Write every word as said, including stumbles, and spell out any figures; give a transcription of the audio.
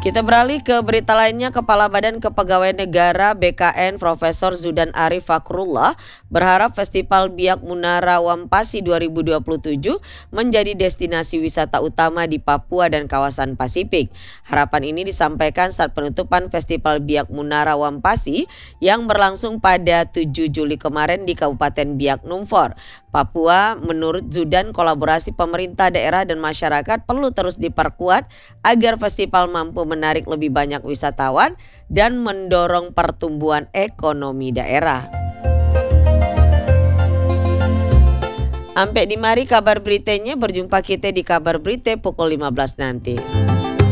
Kita beralih ke berita lainnya. Kepala Badan Kepegawaian Negara B K N Profesor Zudan Arif Fakrullah berharap Festival Biak Munara Wampasi dua ribu dua puluh tujuh menjadi destinasi wisata utama di Papua dan kawasan Pasifik. Harapan ini disampaikan saat penutupan Festival Biak Munara Wampasi yang berlangsung pada tujuh Juli kemarin di Kabupaten Biak Numfor, Papua. Menurut Zudan, kolaborasi pemerintah daerah dan masyarakat perlu terus diperkuat agar festival mampu menarik lebih banyak wisatawan dan mendorong pertumbuhan ekonomi daerah. Sampai di mari kabar beritanya, berjumpa kita di kabar berita pukul lima belas nanti.